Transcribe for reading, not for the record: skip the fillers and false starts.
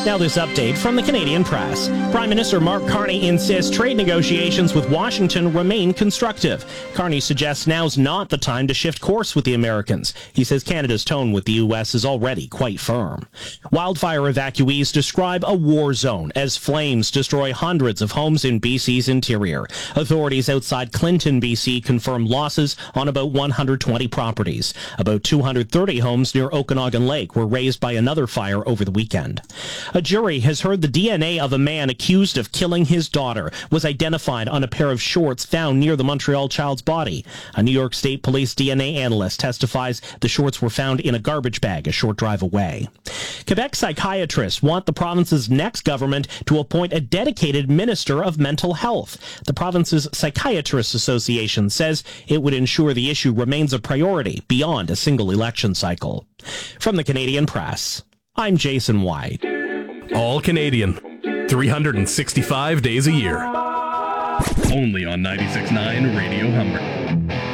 Now this update from the Canadian Press. Prime Minister Mark Carney insists trade negotiations with Washington remain constructive. Carney suggests now's not the time to shift course with the Americans. He says Canada's tone with the U.S. is already quite firm. Wildfire evacuees describe a war zone as flames destroy hundreds of homes in BC's interior. Authorities outside Clinton, BC confirm losses on about 120 properties. About 230 homes near Okanagan Lake were razed by another fire over the weekend. A jury has heard the DNA of a man accused of killing his daughter was identified on a pair of shorts found near the Montreal child's body. A New York State Police DNA analyst testifies the shorts were found in a garbage bag a short drive away. Quebec psychiatrists want the province's next government to appoint a dedicated minister of mental health. The province's Psychiatrists Association says it would ensure the issue remains a priority beyond a single election cycle. From the Canadian Press, I'm Jason White. All Canadian, 365 days a year. Only on 96.9 Radio Humber.